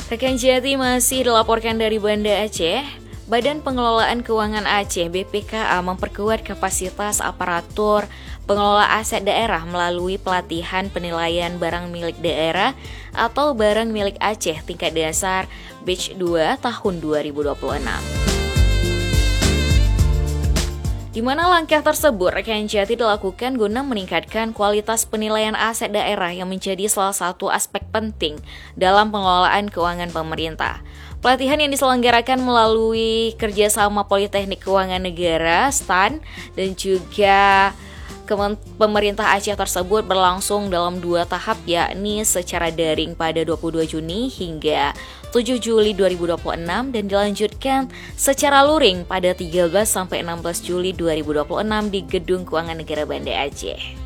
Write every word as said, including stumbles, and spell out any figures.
Rekan Jati masih dilaporkan dari Banda Aceh. Badan Pengelolaan Keuangan Aceh B P K A memperkuat kapasitas aparatur pengelola aset daerah melalui pelatihan penilaian barang milik daerah atau barang milik Aceh tingkat dasar Batch dua tahun dua ribu dua puluh enam. Di mana langkah tersebut rekan Jati dilakukan guna meningkatkan kualitas penilaian aset daerah yang menjadi salah satu aspek penting dalam pengelolaan keuangan pemerintah. Pelatihan yang diselenggarakan melalui kerjasama Politeknik Keuangan Negara, S T A N, dan juga pemerintah Aceh tersebut berlangsung dalam dua tahap, yakni secara daring pada dua puluh dua Juni hingga tujuh Juli dua ribu dua puluh enam dan dilanjutkan secara luring pada tiga belas sampai enam belas Juli dua ribu dua puluh enam di Gedung Keuangan Negara Banda Aceh.